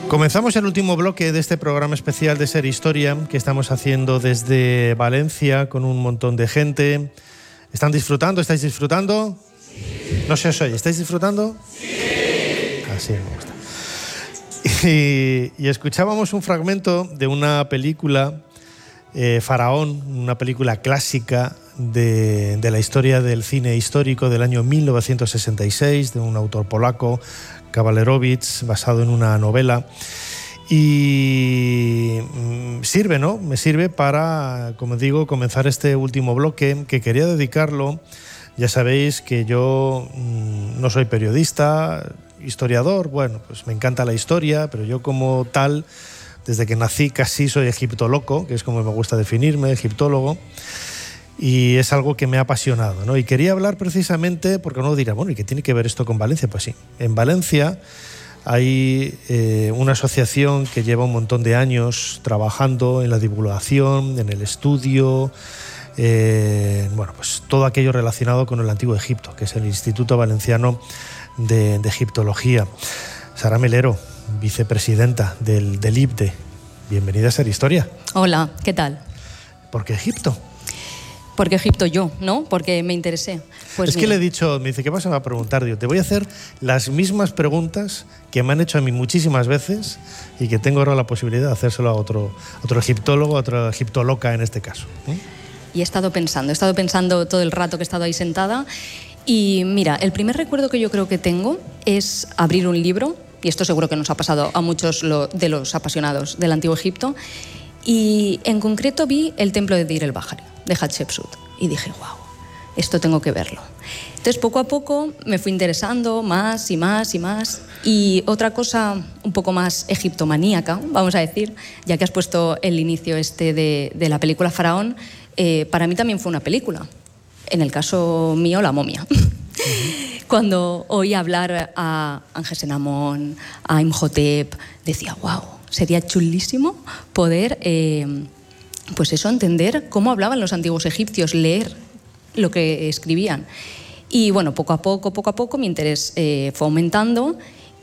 Comenzamos el último bloque de este programa especial de Ser Historia que estamos haciendo desde Valencia con un montón de gente. ¿Están disfrutando? ¿Estáis disfrutando? Sí. No se os oye. ¿Estáis disfrutando? Sí. Así me gusta. Y escuchábamos un fragmento de una película, Faraón, una película clásica de la historia del cine histórico del año 1966, de un autor polaco, Kawalerowicz, basado en una novela. Y sirve, ¿no? Me sirve para, como digo, comenzar este último bloque que quería dedicarlo. Ya sabéis que yo no soy periodista, historiador. Bueno, pues me encanta la historia, pero yo como tal, desde que nací casi soy egiptólogo, que es como me gusta definirme, egiptólogo. Y es algo que me ha apasionado, ¿no? Y quería hablar precisamente, porque uno dirá, bueno, ¿y qué tiene que ver esto con Valencia? Pues sí, en Valencia hay una asociación que lleva un montón de años trabajando en la divulgación, en el estudio, bueno, pues todo aquello relacionado con el Antiguo Egipto, que es el Instituto Valenciano de Egiptología. Sara Melero, vicepresidenta del IBDE. Bienvenida a Ser Historia. Hola, ¿qué tal? ¿Por qué Egipto? Porque Egipto yo, ¿no? Porque me interesé. Pues es que le he dicho, me dice, ¿qué vas a preguntar? Digo, te voy a hacer las mismas preguntas que me han hecho a mí muchísimas veces y que tengo ahora la posibilidad de hacérselo a otro egiptólogo, a otra egiptóloga en este caso. Y he estado pensando todo el rato que he estado ahí sentada. Y mira, el primer recuerdo que yo creo que tengo es abrir un libro, y esto seguro que nos ha pasado a muchos de los apasionados del Antiguo Egipto, y en concreto vi el templo de Deir el-Bahari, de Hatshepsut, y dije, wow, esto tengo que verlo. Entonces, poco a poco me fui interesando más y más y más. Y otra cosa un poco más egiptomaníaca, vamos a decir, ya que has puesto el inicio de la película Faraón, para mí también fue una película. En el caso mío, La momia. Cuando oí hablar a Angesenamón, a Imhotep, decía, wow, sería chulísimo poder pues eso, entender cómo hablaban los antiguos egipcios, leer lo que escribían. Y bueno, poco a poco mi interés fue aumentando,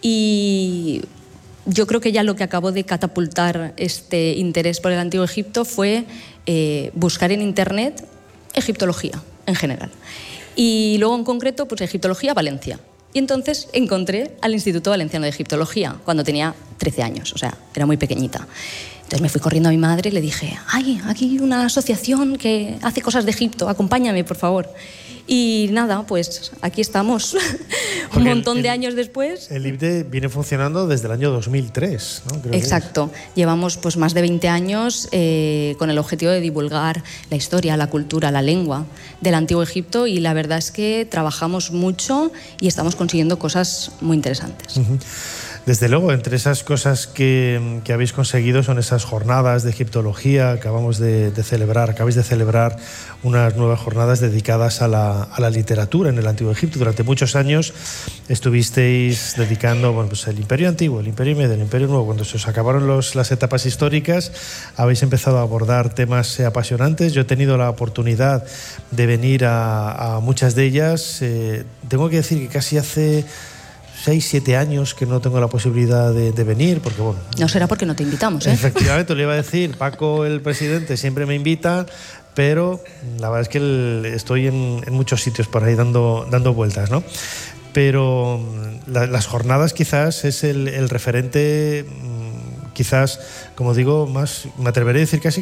y yo creo que ya lo que acabó de catapultar este interés por el Antiguo Egipto fue buscar en internet egiptología en general. Y luego en concreto, pues egiptología Valencia. Y entonces encontré al Instituto Valenciano de Egiptología cuando tenía 13 años, o sea, era muy pequeñita. Entonces me fui corriendo a mi madre y le dije, ay, aquí hay una asociación que hace cosas de Egipto, acompáñame, por favor. Y nada, pues aquí estamos, un montón de años después. El IBDE viene funcionando desde el año 2003, ¿no? Creo. Exacto, llevamos pues más de 20 años con el objetivo de divulgar la historia, la cultura, la lengua del Antiguo Egipto, y la verdad es que trabajamos mucho y estamos consiguiendo cosas muy interesantes. Desde luego, entre esas cosas que habéis conseguido son esas jornadas de egiptología que acabáis de celebrar unas nuevas jornadas dedicadas a la literatura en el Antiguo Egipto. Durante muchos años estuvisteis dedicando, bueno, pues el Imperio Antiguo, el Imperio Medio, el Imperio Nuevo. Cuando se os acabaron las etapas históricas, habéis empezado a abordar temas apasionantes. Yo he tenido la oportunidad de venir a muchas de ellas. Tengo que decir que casi hace 6-7 años que no tengo la posibilidad de venir, porque bueno... No será porque no te invitamos, ¿eh? Efectivamente, lo iba a decir. Paco, el presidente, siempre me invita, pero la verdad es que estoy en muchos sitios por ahí dando vueltas, ¿no? Pero las jornadas quizás es el referente, quizás, como digo, más, me atreveré a decir casi